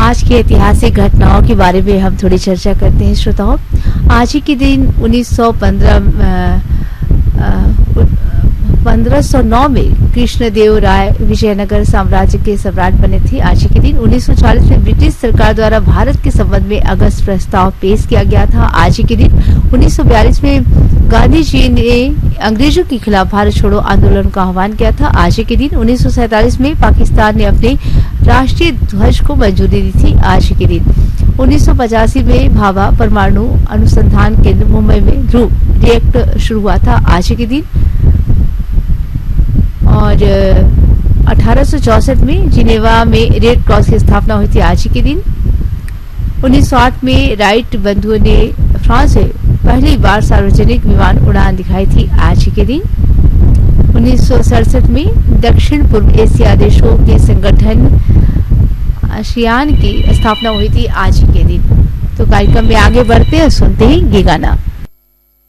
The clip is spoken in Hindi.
आज की ऐतिहासिक घटनाओं के बारे में हम थोड़ी चर्चा करते हैं श्रोताओं। आज ही के दिन 1509 में कृष्णदेव राय विजयनगर साम्राज्य के सम्राट बने थे। आज ही के दिन 1940 में ब्रिटिश सरकार द्वारा भारत के संबंध में अगस्त प्रस्ताव पेश किया गया था। आज ही के दिन 1942 में गांधी जी ने अंग्रेजों के खिलाफ भारत छोड़ो आंदोलन का आह्वान किया था। आज ही के दिन 1947 में पाकिस्तान ने अपने राष्ट्रीय ध्वज को मंजूरी दी थी। आज ही के दिन 1985 में भाभा परमाणु अनुसंधान केंद्र मुंबई में ध्रुव रिएक्टर शुरू हुआ था। आज ही के दिन और 1864 में जिनेवा में रेड क्रॉस की स्थापना हुई थी। आज ही के दिन 1908 में राइट बंधुओं ने फ्रांस से पहली बार सार्वजनिक विमान उड़ान दिखाई थी। आज ही के दिन 1967 में दक्षिण पूर्व एशिया देशों के संगठन आसियान की स्थापना हुई थी। आज ही के दिन। तो कार्यक्रम में आगे बढ़ते हैं, सुनते हैं ये गाना।